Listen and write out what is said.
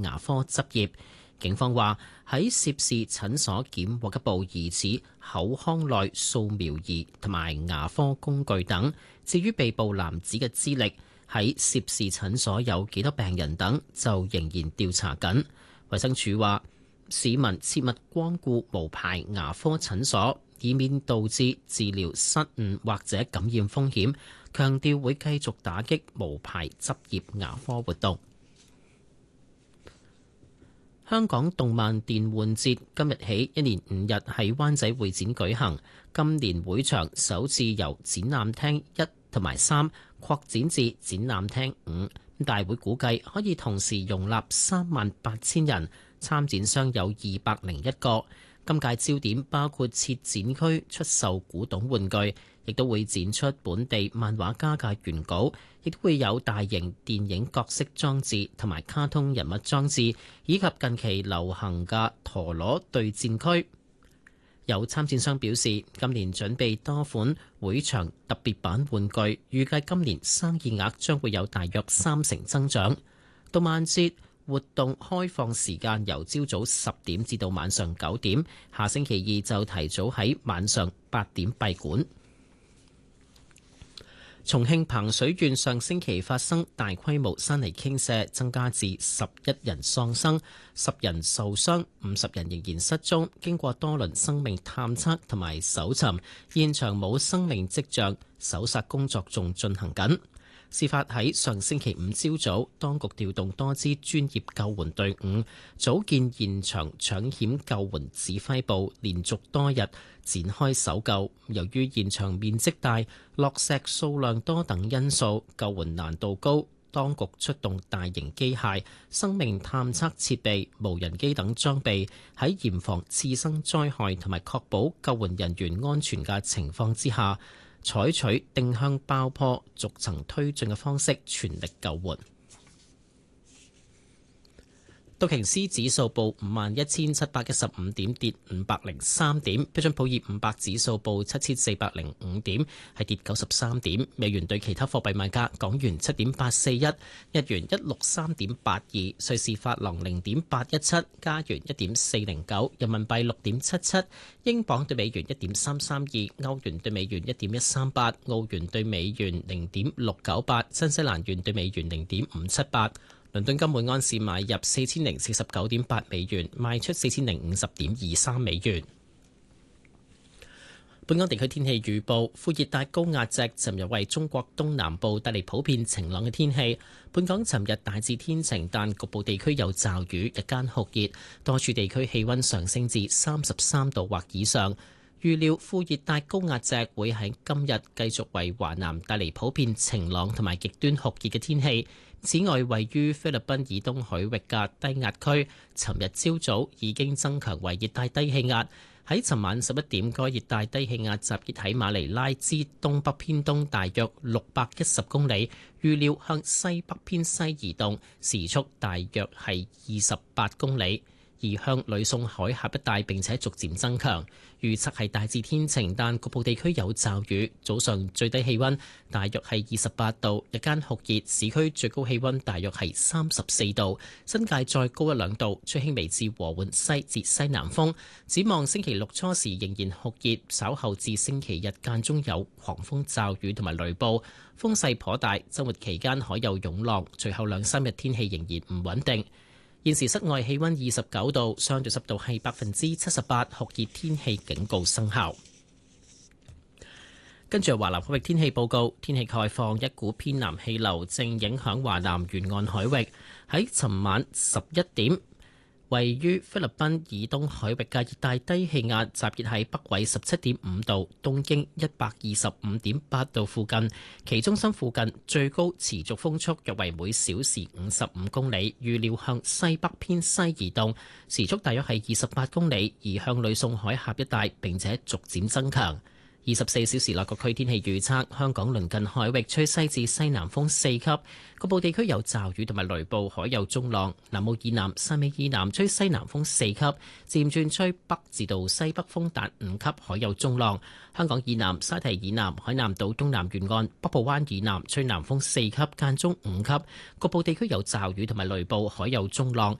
牙科執業。警方話喺涉事診所檢獲一部疑似口腔內掃描儀同埋牙科工具等。至於被捕男子嘅資歷、喺涉事診所有幾多病人等，就仍然調查緊。衛生署話，市民切勿光顧無牌牙科診所，以免導致治療失誤或者感染風險。強調會繼續打擊無牌執業牙科活動。香港動漫電玩節今日起一連5日喺灣仔會展舉行，今年會場首次由展覽廳1同埋3擴展至展覽廳5，大會估計可以同時容納38,000人，參展商有201個。今屆焦點包括設展區出售古董玩具，亦都會展出本地漫畫家嘅原稿，亦都會有大型電影角色裝置同埋卡通人物裝置，以及近期流行嘅陀螺對戰區。有參展商表示，今年準備多款會場特別版玩具，預計今年生意額將會有大約30%增長。動漫節活動開放時間由朝早10點至到晚上9點，下星期2就提早喺晚上8點閉館。重慶彭水縣上星期發生大規模山泥傾瀉，增加至11人喪生、10人受傷、50人仍然失蹤。經過多輪生命探測同埋搜尋，現場冇生命跡象，搜索工作仲進行緊。事發喺上星期5朝早，當局調動多支專業救援隊伍，組建現場搶險救援指揮部，連續多日展開搜救。由於現場面積大、落石數量多等因素，救援難度高，當局出動大型機械、生命探測設備、無人機等裝備，喺嚴防次生災害同埋確保救援人員安全嘅情況之下，採取定向爆破、逐層推進嘅方式，全力救援。道瓊斯指數報51,715點，跌503點；標準普爾500指數報7,405點，係跌93點。美元對其他貨幣賣價：港元7.841，日元163.82，瑞士法郎0.817，加元1.409，人民幣6.77，英鎊對美元1.332，歐元對美元1.138，澳元對美元0.698，新西蘭元對美元0.578。倫敦金每安士買入4049.8美元，賣出4050.23美元。本港地區天氣預報：副熱帶高壓脊尋日為中國東南部帶嚟普遍晴朗嘅天氣。本港尋日大致天晴，但局部地區有驟雨，日間酷熱，多處地區氣溫上升至33度或以上。預料副熱帶高壓脊會喺今日繼續為華南帶嚟普遍晴朗同埋極端酷熱嘅天氣。此外，位於菲律賓以東海域嘅低壓區，尋日朝早已經增強為熱帶低氣壓。喺尋晚11點，該熱帶低氣壓集結喺馬尼拉之東北偏東大約610公里，預料向西北偏西移動，時速大約係28公里。而向呂宋海峽一帶，並且逐漸增強。預測係大致天晴，但局部地區有驟雨。早上最低氣溫大約係28度，日間酷熱，市區最高氣溫大約係34度，新界再高1-2度，吹輕微至和緩西至西南風。展望星期六初時仍然酷熱，稍後至星期日間中有狂風驟雨同埋雷暴，風勢頗大。週末期間海有湧浪，隨後2-3日天氣仍然唔穩定。現時室外氣溫29度，相對濕度係78%，酷熱天氣警告生效。跟住係華南海域天氣報告，天氣概況，一股偏南氣流正影響華南沿岸海域。喺尋晚11點，位於菲律賓以東海域嘅熱帶低氣壓集結喺北緯17.5度、東經125.8度附近，其中心附近最高持續風速約為每小時55公里，預料向西北偏西移動，時速大約係28公里，移向呂宋海峽一帶，並且逐漸增強。24小時內各區天氣預測：香港鄰近海域吹西至西南風4級，局部地區有驟雨同埋雷暴，海有中浪。南澳以南、汕尾以南吹西南風4級，漸轉吹北至到西北風達5級，海有中浪。香港以南、沙堤以南、海南島東南沿岸、北部灣以南吹南風4級，間中5級，局部地區有驟雨同埋雷暴，海有中浪。